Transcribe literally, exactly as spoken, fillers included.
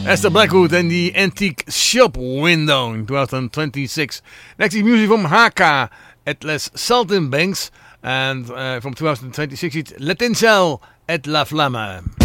Esther Blackwood and the Antique Shop Window in twenty twenty-six. Next is music from Haka at Les Saltimbanks, and uh, from twenty twenty-six it's L'Etincelle at La Flamme.